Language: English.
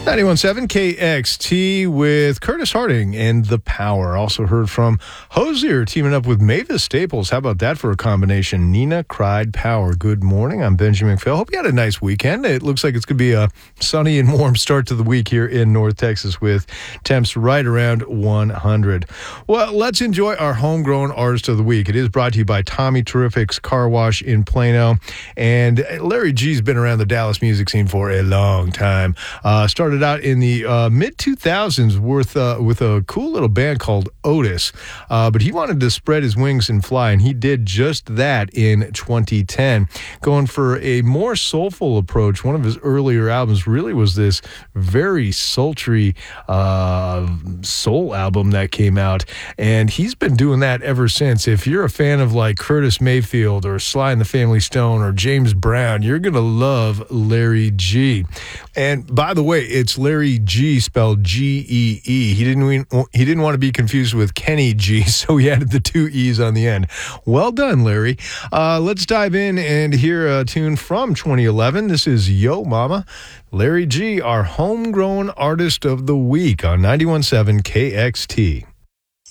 91.7 KXT with Curtis Harding and The Power. Also heard from Hozier teaming up with Mavis Staples. How about that for a combination? Nina cried Power. Good morning. I'm Benjamin McPhail. Hope you had a nice weekend. It looks like it's going to be a sunny and warm start to the week here in North Texas with temps right around 100. Well, let's enjoy our homegrown artist of the week. It is brought to you by Tommy Terrific's Car Wash in Plano. And Larry G's been around the Dallas music scene for a long time. Started out in the mid-2000s with a cool little band called Otis. But he wanted to spread his wings and fly, and he did just that in 2010. Going for a more soulful approach, one of his earlier albums really was this very sultry soul album that came out, and he's been doing that ever since. If you're a fan of like Curtis Mayfield or Sly and the Family Stone or James Brown, you're going to love Larry G. And by the way, it's Larry G spelled G-E-E. He didn't want to be confused with Kenny G, so he added the two E's on the end. Well done, Larry. Let's dive in and hear a tune from 2011. This is Yo Mama. Larry G, our homegrown artist of the week on 91.7 KXT.